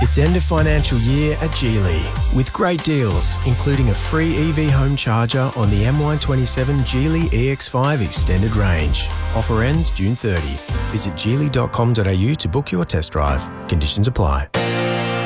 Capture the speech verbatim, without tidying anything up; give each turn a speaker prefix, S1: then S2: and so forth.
S1: It's end of financial year at Geely with great deals, including a free E V home charger on the M Y twenty-seven Geely E X five Extended Range. Offer ends June thirtieth. Visit geely dot com dot a u to book your test drive. Conditions apply.